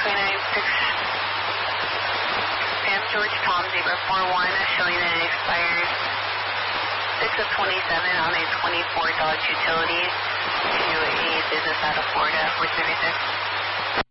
Sam George Tom Zebra 41, showing that it expires 6 of 27 on a 24 Dodge Utility to a business out of Florida, 436.